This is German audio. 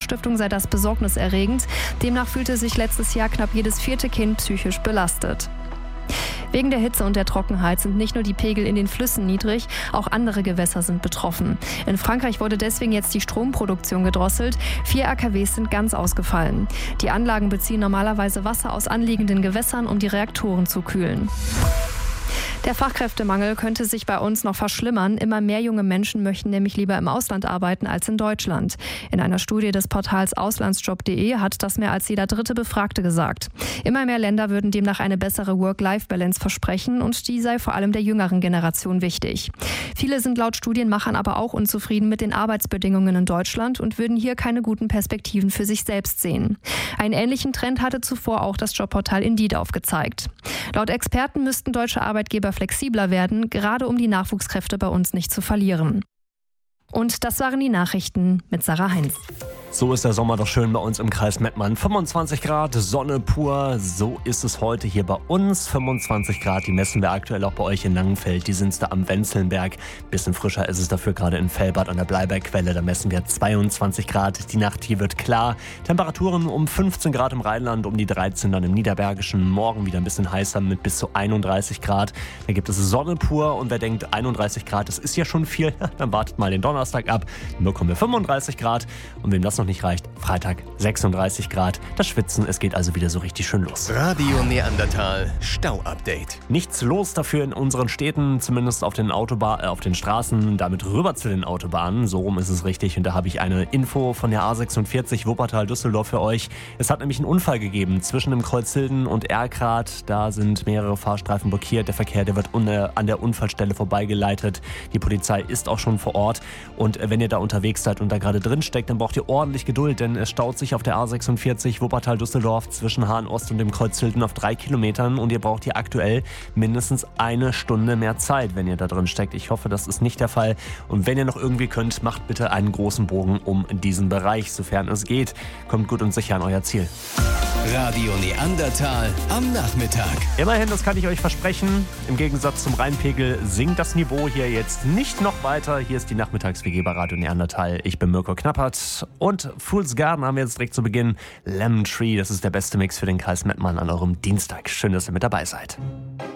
Hochstiftung sei das besorgniserregend. Demnach fühlte sich letztes Jahr knapp jedes 4. Kind psychisch belastet. Wegen der Hitze und der Trockenheit sind nicht nur die Pegel in den Flüssen niedrig, auch andere Gewässer sind betroffen. In Frankreich wurde deswegen jetzt die Stromproduktion gedrosselt. 4 AKWs sind ganz ausgefallen. Die Anlagen beziehen normalerweise Wasser aus anliegenden Gewässern, um die Reaktoren zu kühlen. Der Fachkräftemangel könnte sich bei uns noch verschlimmern. Immer mehr junge Menschen möchten nämlich lieber im Ausland arbeiten als in Deutschland. In einer Studie des Portals Auslandsjob.de hat das mehr als jeder 3. Befragte gesagt. Immer mehr Länder würden demnach eine bessere Work-Life-Balance versprechen und die sei vor allem der jüngeren Generation wichtig. Viele sind laut Studienmachern aber auch unzufrieden mit den Arbeitsbedingungen in Deutschland und würden hier keine guten Perspektiven für sich selbst sehen. Einen ähnlichen Trend hatte zuvor auch das Jobportal Indeed aufgezeigt. Laut Experten müssten deutsche Arbeitgeber flexibler werden, gerade um die Nachwuchskräfte bei uns nicht zu verlieren. Und das waren die Nachrichten mit Sarah Heinz. So ist der Sommer doch schön bei uns im Kreis Mettmann. 25 Grad, Sonne pur, so ist es heute hier bei uns. 25 Grad, die messen wir aktuell auch bei euch in Langenfeld. Die sind da am Wenzelnberg. Bisschen frischer ist es dafür gerade in Fellbad an der Bleibergquelle. Da messen wir 22 Grad. Die Nacht hier wird klar. Temperaturen um 15 Grad im Rheinland, um die 13 dann im Niederbergischen. Morgen wieder ein bisschen heißer mit bis zu 31 Grad. Da gibt es Sonne pur und wer denkt 31 Grad, das ist ja schon viel, dann wartet mal den Donnerstag ab. Dann bekommen wir 35 Grad und wem das noch nicht reicht, Freitag 36 Grad. Das Schwitzen, es geht also wieder so richtig schön los. Radio Neandertal Stau-Update. Nichts los dafür in unseren Städten, zumindest auf den auf den Straßen, damit rüber zu den Autobahnen. So rum ist es richtig und da habe ich eine Info von der A46 Wuppertal-Düsseldorf für euch. Es hat nämlich einen Unfall gegeben zwischen dem Kreuzhilden und Erkrath. Da sind mehrere Fahrstreifen blockiert. Der Verkehr, der wird an der Unfallstelle vorbeigeleitet. Die Polizei ist auch schon vor Ort und wenn ihr da unterwegs seid und da gerade drin steckt, dann braucht ihr ordentlich Geduld, denn es staut sich auf der A46 Wuppertal-Düsseldorf zwischen Hahn-Ost und dem Kreuzhilden auf 3 Kilometern und ihr braucht hier aktuell mindestens 1 Stunde mehr Zeit, wenn ihr da drin steckt. Ich hoffe, das ist nicht der Fall und wenn ihr noch irgendwie könnt, macht bitte einen großen Bogen um diesen Bereich, sofern es geht. Kommt gut und sicher an euer Ziel. Radio Neandertal am Nachmittag. Immerhin, das kann ich euch versprechen, im Gegensatz zum Rheinpegel sinkt das Niveau hier jetzt nicht noch weiter. Hier ist die Nachmittags-WG bei Radio Neandertal. Ich bin Mirko Knappert und Fool's Garden haben wir jetzt direkt zu Beginn. Lemon Tree, das ist der beste Mix für den Kreis Mettmann an eurem Dienstag. Schön, dass ihr mit dabei seid.